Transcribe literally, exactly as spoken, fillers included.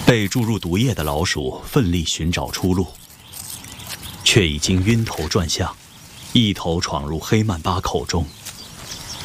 被注入毒液的老鼠奋力寻找出路，却已经晕头转向，一头闯入黑曼巴口中。